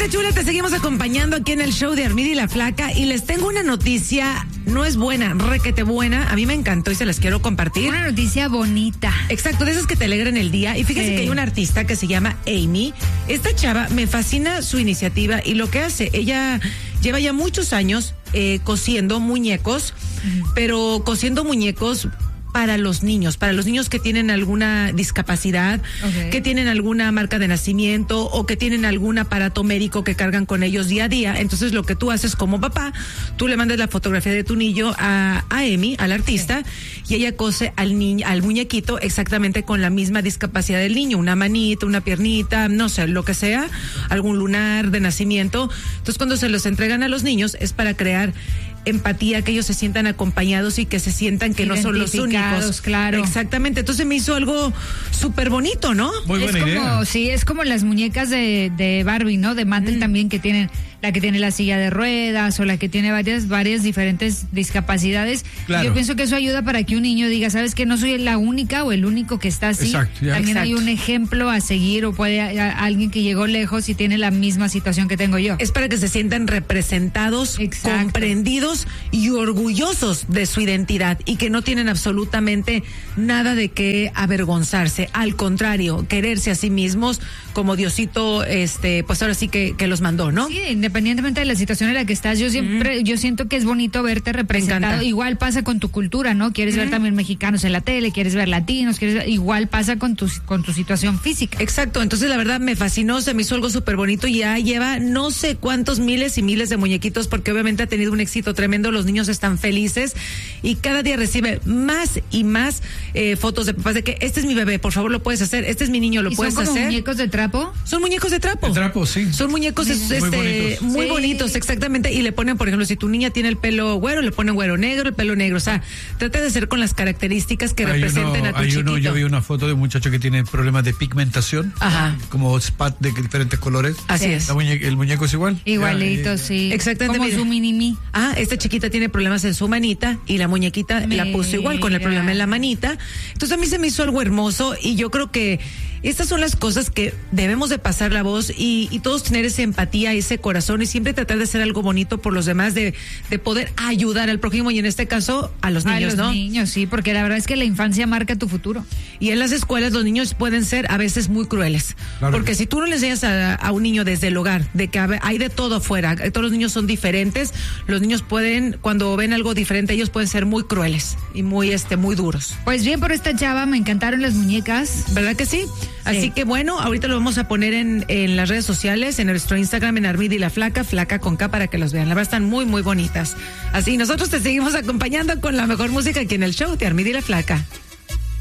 Gente chula, te seguimos acompañando aquí en el show de Armida y la Flaca y les tengo una noticia, no es buena, requete buena, a mí me encantó y se las quiero compartir. Una noticia bonita. Exacto, de esas que te alegran el día. Y fíjense que hay una artista que se llama Amy. Esta chava, me fascina su iniciativa y lo que hace, ella lleva ya muchos años cosiendo muñecos, pero cosiendo muñecos para los niños que tienen alguna discapacidad, que tienen alguna marca de nacimiento o que tienen algún aparato médico que cargan con ellos día a día. Entonces lo que tú haces como papá, tú le mandas la fotografía de tu niño a Amy, al artista, y ella cose al muñequito exactamente con la misma discapacidad del niño, una manita, una piernita, no sé, lo que sea, algún lunar de nacimiento. Entonces cuando se los entregan a los niños es para crear empatía, que ellos se sientan acompañados y que se sientan que no son los únicos. Claro. Exactamente. Entonces me hizo algo súper bonito, ¿no? Muy buena idea. Sí, es como las muñecas de Barbie, ¿no? De Mattel también, que tienen la que tiene la silla de ruedas o la que tiene varias diferentes discapacidades. Claro. Yo pienso que eso ayuda para que un niño diga, ¿sabes qué? No soy la única o el único que está así. Exacto, ya. También hay un ejemplo a seguir o puede alguien que llegó lejos y tiene la misma situación que tengo yo. Es para que se sientan representados, comprendidos y orgullosos de su identidad y que no tienen absolutamente nada de qué avergonzarse. Al contrario, quererse a sí mismos como Diosito, pues ahora sí que los mandó, ¿no? Sí, independientemente de la situación en la que estás, yo siento que es bonito verte representado. Igual pasa con tu cultura, ¿no? Quieres ver también mexicanos en la tele, quieres ver latinos, igual pasa con tu situación física. Exacto, entonces la verdad me fascinó, se me hizo algo súper bonito y ya lleva no sé cuántos miles y miles de muñequitos porque obviamente ha tenido un éxito tremendo, los niños están felices y cada día recibe más y más fotos de papás de que este es mi bebé, por favor lo puedes hacer, este es mi niño, lo puedes hacer. ¿Son como muñecos de trapo? Son muñecos de trapo. De trapo, sí. Son muñecos muy bonitos, exactamente, y le ponen, por ejemplo, si tu niña tiene el pelo güero, le ponen güero negro, el pelo negro, o sea, trata de hacer con las características que representen a tu chiquito. Yo vi una foto de un muchacho que tiene problemas de pigmentación, como spot de diferentes colores. Así es. El muñeco es igual. Igualito, sí. Exactamente. Como su mini-me. Esta chiquita tiene problemas en su manita y la muñequita la puso igual con el problema en la manita. Entonces a mí se me hizo algo hermoso y yo creo que estas son las cosas que debemos de pasar la voz y todos tener esa empatía, ese corazón y siempre tratar de hacer algo bonito por los demás, de poder ayudar al prójimo y en este caso a los niños, ¿no? A los niños, sí, porque la verdad es que la infancia marca tu futuro. Y en las escuelas los niños pueden ser a veces muy crueles, claro. Porque si tú no le enseñas a un niño desde el hogar de que hay de todo afuera, todos los niños son diferentes, los niños pueden, cuando ven algo diferente, ellos pueden ser muy crueles y muy duros. Pues bien por esta chava, me encantaron las muñecas. ¿Verdad que sí? Así que bueno, ahorita lo vamos a poner en las redes sociales, en nuestro Instagram, en Armida y la Flaca, Flaca con K, para que los vean. La verdad están muy, muy bonitas. Así nosotros te seguimos acompañando con la mejor música aquí en el show de Armida y la Flaca.